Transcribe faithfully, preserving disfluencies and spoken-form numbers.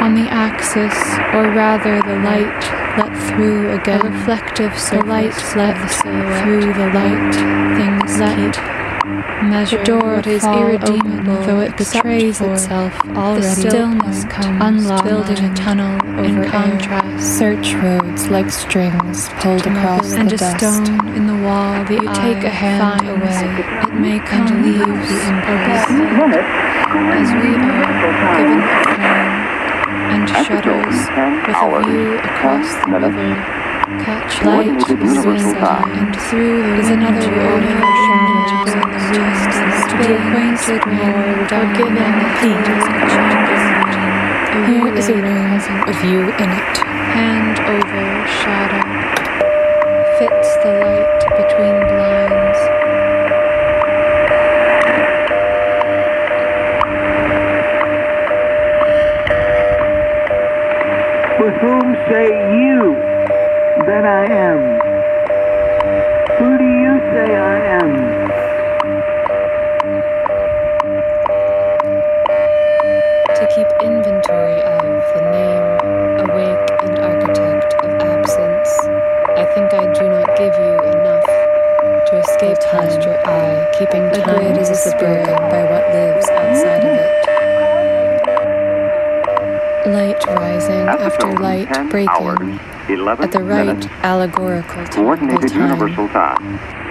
on the axis, or rather the light let through again, a reflective surface, the light let through the light, things let measure the door what is irredeemable, though it betrays itself already. The stillness comes, unlocked, building a tunnel over in contrast. Search roads like strings pulled across the and dust. And a stone in the wall, the you take a hand away, it may come and leave the impulse. As we are given a frame and shutters with a view across the river, catch light suicide, and through the is another road of shadows in the distance to be acquainted more or given the heat of changes. Here is a room with you in it. Hand over shadow, fits the light between blinds. With whom say you that I am? Who do you say I am? To keep inventory of the name, awake, and architect of absence, I think I do not give you enough to escape past your eye, keeping the grid is broken by what lives outside of it. Light rising after light breaking at the right allegorical time. Coordinated universal time.